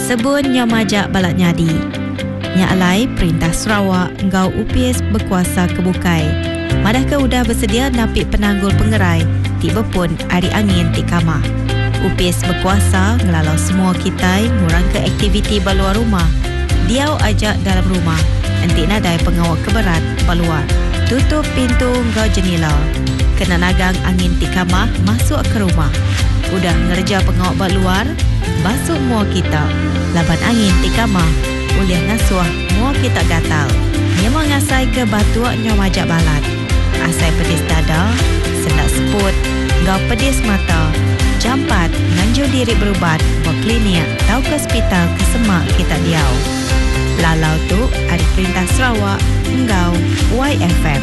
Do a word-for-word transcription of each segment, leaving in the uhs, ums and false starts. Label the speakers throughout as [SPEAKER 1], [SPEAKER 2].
[SPEAKER 1] Sebun nya majak balak nyadi. Nya alai Perintah Sarawak ngau U P S berkuasa kebukai. Madah ke udah bersedia napik penanggul pengerai tiba pun ari angin ti kamah. U P S berkuasa ngelalau semua kita ngurang ke aktiviti baluar rumah. Diau ajak dalam rumah. Nanti nadai pengawal keberat baluar. Tutup pintu ngau jenila. Kena nagang angin ti kamah masuk ke rumah. Udah ngerja pengawal baluar, basuh mua kita. Laban angin ti kamah. Uliah ngasuh mua kita gatal. Nyemang ngasai ke batuak nyaw majak balat. Asai pedis dada, sendak seput, ngau pedis mata. Jampat, nganjur diri berubat, buat klinik, tau ke hospital ke semak kita diau. Lalau tu, ada Perintah Sarawak, ngau Y F M.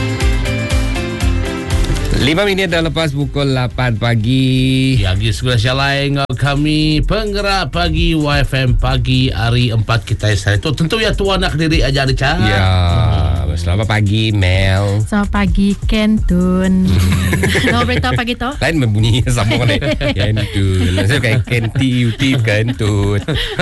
[SPEAKER 2] Lima minit dah lepas pukul lapan pagi.
[SPEAKER 3] Ya, segera syalai ngau kami penggerak pagi Y F M pagi hari empat kita hari itu. Tentu ya tuan nak diri aja ada cara.
[SPEAKER 2] Ya, selamat pagi Mel.
[SPEAKER 4] Selamat pagi Kentun. Nama berita pagi tu?
[SPEAKER 2] Lain membunyi sama kan Kentun. Maksudnya kayak Kenti Uti Kentun.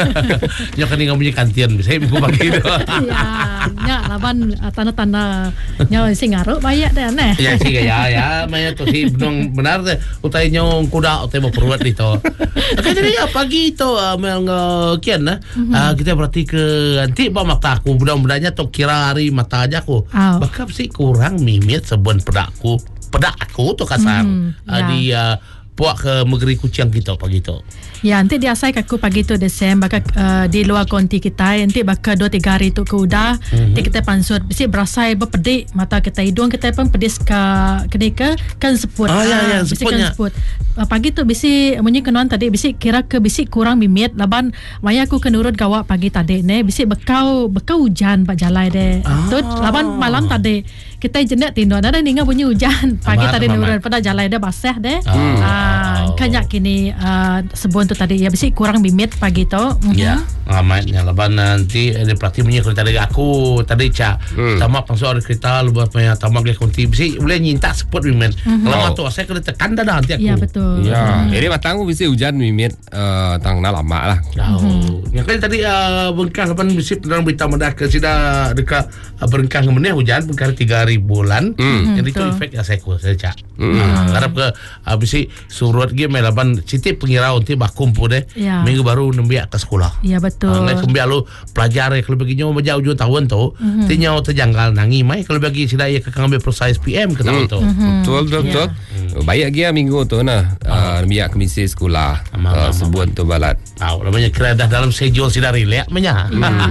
[SPEAKER 3] Nya kan ngau bunyi kantian saya minggu pagi tu.
[SPEAKER 4] Ya, nya laban tanda-tanda nya singaruk banyak dah neh.
[SPEAKER 3] Ya sih ya ya. Maya tu si benang benar deh. Utai nyong kuda utai mau perut itu. Oke jadi ya pagi itu uh, mel kian nah. Mm-hmm. Uh, kita berarti ke nanti bawa mata aku mudah-mudahnya tu kira hari mata aja aku. Oh. Bakal sih kurang mimit sebun pedakku. Pedak aku tu kasar. Mm, uh, ya. Di uh, puak ke negeri kucing kita pagi tu.
[SPEAKER 4] Ya, nanti diasai kaku pagi tu Desem bakal uh, di luar konti kita nanti bakal dua tiga hari tu ke udah mm-hmm. nanti kita pansut bisi berasai berpedik mata kita hidung kita pun pedis ke kena ke kan seput
[SPEAKER 3] ah, ya, ya,
[SPEAKER 4] bisi kan seput uh, pagi tu bisi munyi kenuan tadi bisi kira ke bisi kurang mimit laban maya aku kenurut gawak pagi tadi ne bisi bekau bekau hujan pak jalai de ah. Tu laban malam tadi kita jenak tindo ada ninga bunyi hujan pagi Amar, tadi nurut pada jalai de basah de ah oh. uh, kanyak kini uh, sebun tu tadi ya bisi kurang mimit pagi tu. Mm-hmm.
[SPEAKER 3] Ya, amatnya laban nanti ada pelatih punya kereta dari aku tadi cak. Hmm. Tamak pasal ada kereta luar punya tamak dia konti bisi boleh nyinta seput mimit. Mm-hmm. Lama tu saya kena tekan dah nanti aku.
[SPEAKER 4] Ya betul.
[SPEAKER 2] Ya, mm-hmm. Jadi matang bisi hujan mimit uh, tang na lama lah.
[SPEAKER 3] Oh. Mm-hmm. Yang kan tadi uh, bengkang lapan bisi pedang berita mendah ke sida dekat uh, bengkang meneh hujan bengkang tiga hari bulan. Mm-hmm. Jadi itu efek ya saya ku saya cak. Mm-hmm. Harap ke uh, bisi surut ge melaban sitip pengirau nanti bakumpu deh. Ya. Minggu baru nembiak ke sekolah.
[SPEAKER 4] Ya betul.
[SPEAKER 3] Uh, ngai kembiak lu pelajar kalau begitu majau ujung tahun tu, mm-hmm. tinyau terjanggal nangi mai kalau bagi sida ia ke ngambil proses P M ke tahun tu.
[SPEAKER 2] Mm-hmm. Betul betul betul. Yeah. Baik dia minggu tu nah uh, nembiak ke misi sekolah uh, sebuan tu balat.
[SPEAKER 3] Tahu namanya kira dah dalam schedule sida relax menya.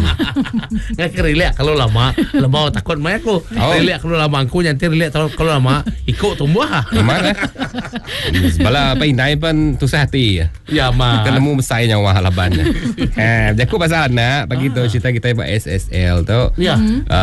[SPEAKER 3] Ngai ke relax kalau lama, lama takut mai aku. Oh. Relax kalau lama aku nanti relax kalau lama ikut tumbuh.
[SPEAKER 2] Mana? Sebala apa indai pun tu sehati.
[SPEAKER 3] Ya mah.
[SPEAKER 2] Kenemu besar nyawa halaban. Eh, jaku pasal anak pagi tu cerita kita buat S S L tu.
[SPEAKER 3] Ya.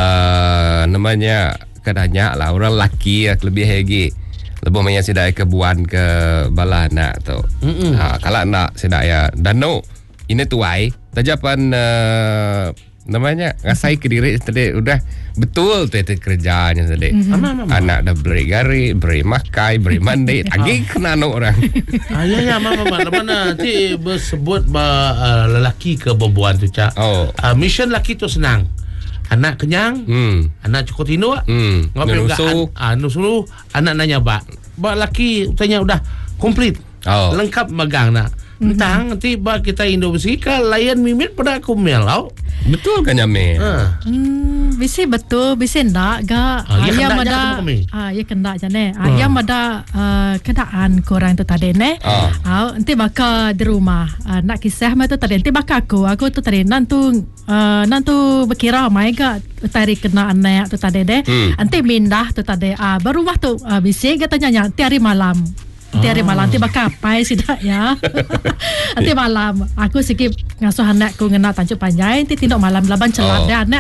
[SPEAKER 2] Uh, namanya kadanya lah orang lelaki lebih lagi. Lebih banyak sidak ke buan ke bala anak tu. Ha, kalau nak sidak ya dano ini tuai tajapan uh, namanya ngasai ke diri tadi udah betul tu itu kerjanya tadi. Mm-hmm. Anak dah beri gari, beri makai, beri mandi, lagi kena anak orang.
[SPEAKER 3] Ah ya ya mama mama mana nanti bersebut bah, uh, lelaki ke perempuan tu cak. Oh. Uh, mission lelaki tu senang. Anak kenyang, hmm. anak cukup tidur, hmm. ngopi ugaan, ah nusu, anak nanya bak, bak lelaki tanya udah komplit, oh. Lengkap megang nak. Entang nanti bak kita Indo bersika layan mimit pada aku melau.
[SPEAKER 2] Betul kan Yame?
[SPEAKER 4] Ha. Hmm, bisi betul, bisi ndak ga.
[SPEAKER 3] Ah, ya
[SPEAKER 4] ayam ada. Ah, ya kena jane. Ayam ada uh, kenaan korang tu tadi ne. Ah, uh, nanti bakal di rumah. Uh, nak kisah mah tu tadi nanti bakal aku. Aku tu tadi nantu uh, nantu berkira mai ga tari kena anak tu tadi deh. Hmm. Nanti mindah tu tadi. Ah, uh, berumah tu uh, bisi katanya nya tiari malam. Nanti hari malam nanti bakal apa sidak ya. Nanti malam aku sikit ngasuh anakku ngena tancuk panjang nanti tindak malam laban celat dia anak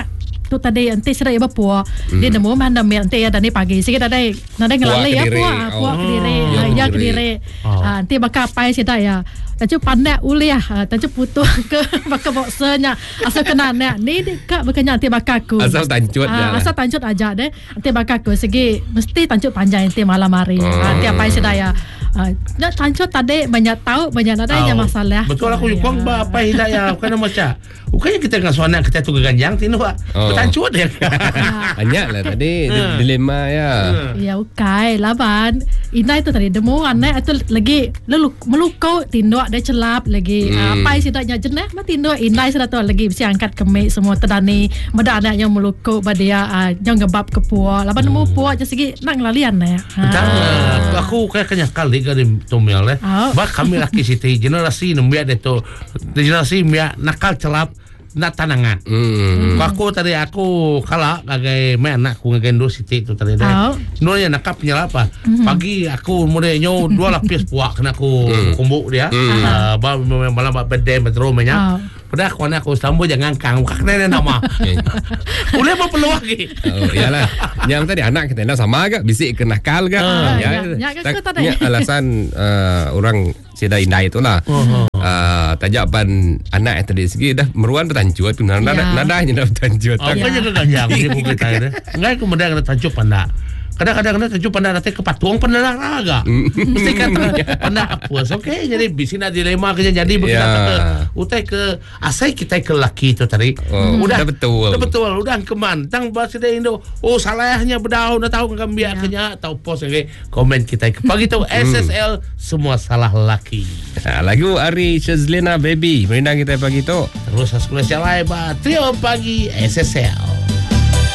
[SPEAKER 4] tu tadi nanti sudah iba puak dia nemu mana mer nanti ya dani pagi sikit ada nada ngelalai ya puak puak kediri ya kediri nanti bakal apa sudah ya Tancu pandai uliah, tancu putus ke bakal boksanya asal kena nak ni kak berkenyak nanti bakal aku
[SPEAKER 2] asal tancut
[SPEAKER 4] uh, asal tancut aja deh nanti bakal aku segi mesti tancut panjang nanti malam hari oh. nanti apa sudah ya nak uh, tancut tadi banyak tahu banyak ada oh. yang masalah
[SPEAKER 3] betul aku yukong ba apa hidayah bukan macam bukannya kita nggak suana kita tu ganjang tinu pak oh. tancut dia
[SPEAKER 2] banyak lah tadi dilema ya
[SPEAKER 4] ya ukai laban ina itu tadi demo anak itu lagi lalu melukau tinduk dia celap lagi hmm. apa sih dah jenah mati tinduk ina sudah tu lagi bisa angkat kemek semua terdani meda anak yang melukau badia yang gebab ke puak laban nemu hmm. puak je segi nak lalian ya
[SPEAKER 3] ha. Aku kayak kenyak kali dari Tomel eh oh. Bah kami laki siti generasi nembia itu generasi mia nakal celap nak tanangan. Hmm. Aku tadi aku kalah kagai main anak aku ngegen do siti tu tadi dah. Nonya nakap nyala apa? Hmm. Pagi aku modenya dua lapis puak kena aku hmm. kumbuk dia. Hmm. Uh, ba malam ba bedem betromenya. Pada aku anak aku sambo jangan kang kak nenek nama. Boleh apa peluang lagi?
[SPEAKER 2] Oh iyalah. Yang tadi anak kita nak sama agak bisik kenakal ke?
[SPEAKER 4] Uh, ya. Ya, ya tak,
[SPEAKER 2] ya alasan uh, orang sida indai itulah. Uh-huh. Uh, tajapan anak yang tadi segi dah meruan bertanjut tu nada ya. Nadanya dah bertanjut.
[SPEAKER 3] Apa je keganjang ni bukan kita. Enggak kemudian kena tanjut pandai. Kadang-kadang kena tanjut pandai nanti kepatuang pandai raga. Mesti kata pandai puas. Okey, jadi bisina dilema kerja jadi begitu yeah. ke utai ke asai kita ke laki tu tadi.
[SPEAKER 2] Oh, udah betul.
[SPEAKER 3] Udah betul. Udah keman. Tang bahasa dia Indo. Oh salahnya berdaun dah tahu ngam biak kenya tahu post okay. Komen kita ke pagi tu S S L semua salah laki.
[SPEAKER 2] Nah, lagu Ari Shazlina Baby. Merindang kita pagi tu.
[SPEAKER 3] Terus sekolah sialai ba trio pagi S S L.